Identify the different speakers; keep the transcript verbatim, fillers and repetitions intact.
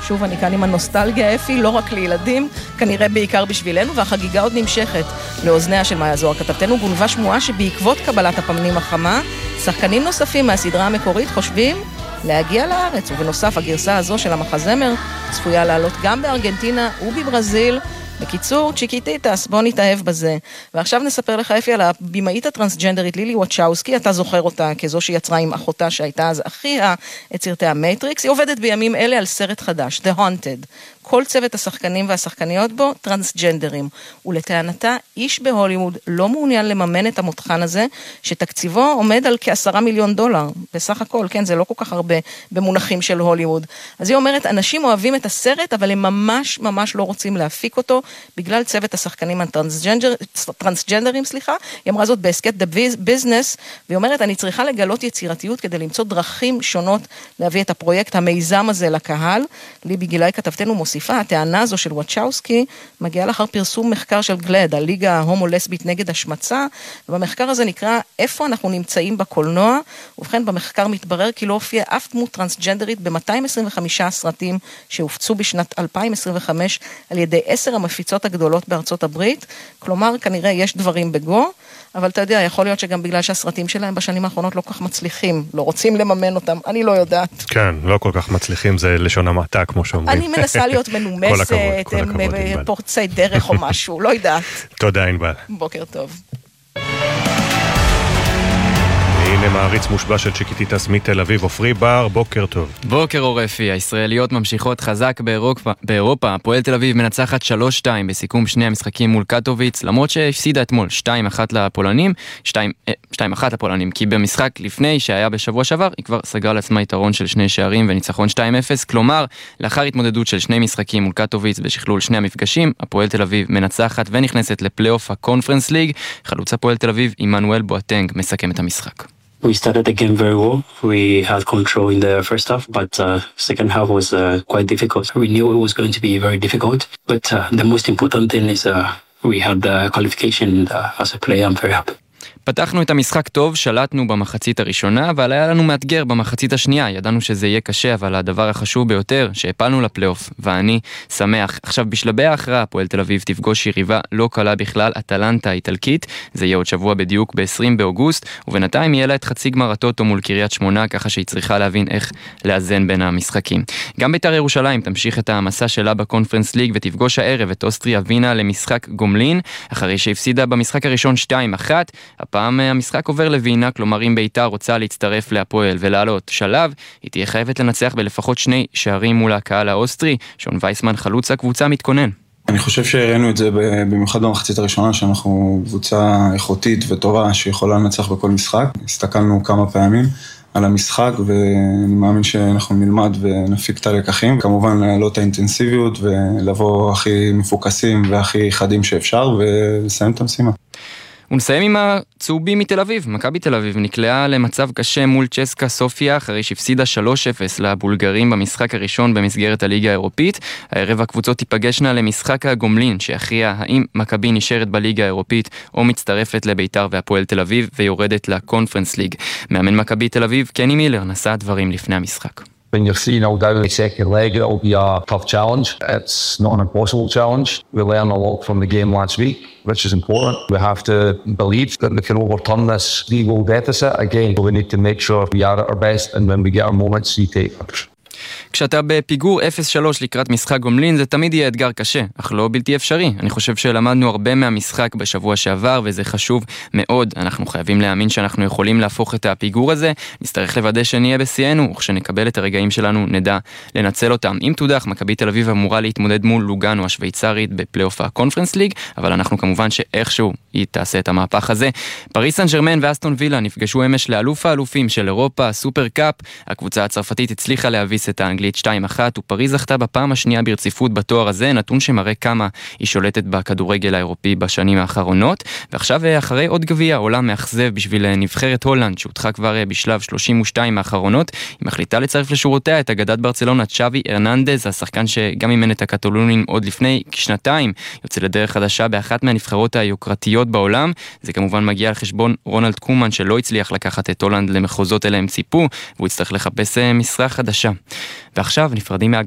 Speaker 1: שוב, אני כאן עם הנוסטלגיה, אפי, לא רק לילדים, כנראה בעיקר בשבילנו, והחגיגה עוד נמשכת לאוזניה של מאיה זוהר. כתבתנו גונבה שמועה שבעקבות קבלת הפנים החמה, שחקנים נוספים מהסדרה המקורית חושבים להגיע לארץ, ובנוסף הגרסה הזו של המחזמר צפויה לעלות גם בארגנטינה ובברזיל. בקיצור, צ'יקיטיטס, בוא נתאהב בזה. ועכשיו נספר לך אפי על הבימאית הטרנסג'נדרית לילי וואצ'אוסקי, אתה זוכר אותה כזו שיצרה עם אחותה שהייתה אז אחיה את סרטי המטריקס, היא עובדת בימים אלה על סרט חדש, The Haunted. כל צוות השחקנים והשחקניות בו טרנסג'נדרים, ולטענתה איש בהוליווד לא מעוניין לממן את המותחן הזה, שתקציבו עומד על כעשרה מיליון דולר, בסך הכל, כן, זה לא כל כך הרבה במונחים של הוליווד. אז היא אומרת, אנשים אוהבים את הסרט, אבל הם ממש ממש לא רוצים להפיק אותו, בגלל צוות השחקנים הטרנסג'נדרים, סליחה, היא אמרה זאת בעסקת The Business, והיא אומרת, אני צריכה לגלות יצירתיות כדי למצוא דרכים שונות להביא את הפרויקט, המיזם הזה לקהל. ליבי גילאי כתבתנו מוסיפה, הטענה הזו של וואצ'אוסקי מגיעה לאחר פרסום מחקר של גלד, הליגה ההומו-לסבית נגד השמצה, ובמחקר הזה נקרא איפה אנחנו נמצאים בקולנוע, ובכן במחקר מתברר כי לא הופיע אף דמות טרנסג'נדרית ב-מאתיים עשרים וחמישה סרטים שהופצו בשנת אלפיים עשרים וחמש על ידי עשר המפיצות הגדולות בארצות הברית, כלומר כנראה יש דברים בגו, אבל אתה יודע, יכול להיות שגם בגלל שהסרטים שלהם בשנים האחרונות לא כל כך מצליחים, לא רוצים לממן אותם, אני לא יודעת.
Speaker 2: כן, לא כל כך מצליחים, זה לשון המעטה, כמו שאומרים.
Speaker 1: אני מנסה להיות מנומסת, הם פורצי דרך או משהו, לא יודעת.
Speaker 2: תודה, ענבל.
Speaker 1: בוקר טוב.
Speaker 2: הנה מעריץ מושבע של צ'יקיטיטס מתל אביב, עופרי בר, בוקר טוב.
Speaker 3: בוקר אורפי, הישראליות ממשיכות חזק באירופה, באירופה. הפועל תל אביב מנצחת שלוש שתיים בסיכום שני המשחקים מול קטוביץ, למרות שהפסידה אתמול שתיים אחת לפולנים, שתיים אחת לפולנים, כי במשחק לפני שהיה בשבוע שעבר, היא כבר סגרה לעצמה יתרון של שני שערים וניצחון שתיים אפס, כלומר, לאחר התמודדות של שני משחקים מול קטוביץ בשכלול שני המפגשים, הפועל תל אביב מנצחת ונכנסת לפלייאוף הקונפרנס ליג. חלוץ הפועל תל אביב, עמנואל בואטנג, מסכם את המשחק.
Speaker 4: We started the game very well. We had control in the first half, but uh, second half was uh, quite difficult. We knew it was going to be very difficult, but uh, the most important thing is uh, we had the qualification uh, as a player. I'm very happy.
Speaker 3: פתחנו את המשחק טוב, שלטנו במחצית הראשונה, אבל היה לנו מאתגר במחצית השנייה. ידענו שזה יהיה קשה, אבל הדבר החשוב ביותר, שהפלנו לפלייאוף, ואני שמח. עכשיו, בשלבי ההכרעה, הפועל תל אביב תפגוש יריבה לא קלה בכלל, אטלנטה האיטלקית. זה יהיה עוד שבוע בדיוק ב-עשרים באוגוסט, ובינתיים יהיה לה את חצי גמר הטוטו מול קריית שמונה, ככה שהיא צריכה להבין איך לאזן בין המשחקים. גם בית"ר ירושלים תמשיך את המסע שלה בקונפרנס ליג, ותפגוש הערב את אוסטריה ווינה למשחק גומלין, אחרי שהפסידה במשחק הראשון שתיים אחת. הפעם המשחק עובר לווינה, כלומר אם בית"ר רוצה להצטרף להפועל ולעלות שלב, היא תהיה חייבת לנצח בלפחות שני שערים מול הקהל האוסטרי. שון וייסמן, חלוץ הקבוצה, מתכונן.
Speaker 5: אני חושב שהראינו את זה במיוחד במחצית הראשונה, שאנחנו קבוצה איכותית וטובה שיכולה לנצח בכל משחק. הסתכלנו כמה פעמים על המשחק, ואני מאמין שאנחנו נלמד ונפיק את הלקחים. כמובן להעלות את האינטנסיביות ולבוא הכי מפוקסים והכי חדים שאפשר ולסיים את המשימה.
Speaker 3: ונסיים עם הצהובים מתל אביב. מכבי תל אביב נקלעה למצב קשה מול צ'סקה סופיה, אחרי שהפסידה שלוש אפס לבולגרים במשחק הראשון במסגרת הליגה האירופית. הערב הקבוצות תיפגשנה למשחק הגומלין, שיכריע האם מכבי נשארת בליגה האירופית או מצטרפת לביתר והפועל תל אביב ויורדת לקונפרנס ליג. מאמן מכבי תל אביב, קני מילר, נשא דברים לפני המשחק.
Speaker 6: When you're three nil down the second leg, it'll be a tough challenge. It's not an impossible challenge. We learned a lot from the game last week, which is important. We have to believe that we can overturn this three-goal deficit again. So we need to make sure we are at our best, and when we get our moments, we take it.
Speaker 3: כשאתה בפיגור אפס שלוש לקראת משחק גומלין, זה תמיד יהיה אתגר קשה, אך לא בלתי אפשרי. אני חושב שלמדנו הרבה מהמשחק בשבוע שעבר, וזה חשוב מאוד. אנחנו חייבים להאמין שאנחנו יכולים להפוך את הפיגור הזה, נצטרך לוודא שנהיה בשיאנו, וכשנקבל את הרגעים שלנו נדע לנצל אותם. אם תודח, מכבי תל אביב אמורה להתמודד מול לוגאנו השוויצרית בפלייאוף הקונפרנס ליג, אבל אנחנו כמובן שאיכשהו היא תעשה את המהפך הזה. פריס סן ז'רמן ואסטון וילה נפגשו אמש לאלוף האלופים של אירופה, סופר קאפ. הקבוצה הצרפתית הצליחה להביס את האנגלית שתיים אחת, ופריז זכתה בפעם השנייה ברציפות בתואר הזה, נתון שמראה כמה היא שולטת בכדורגל האירופי בשנים האחרונות. ועכשיו, אחרי עוד גביע, עולם מאכזב בשביל נבחרת הולנד, שהותחה כבר בשלב שלושים ושתיים האחרונות. היא מחליטה לצרף לשורותיה את אגדת ברצלונה צ'אבי הרננדז, השחקן שגם אימן את הקטלונים עוד לפני כשנתיים, יוצא לדרך חדשה באחת מהנבחרות היוקרתיות בעולם. זה כמובן מגיע על חשבון רונלד קומן, שלא הצליח לקחת את הולנד למחוזות אליהם ציפו, והוא יצטרך לחפש משרה חדשה. ועכשיו נפרדים מה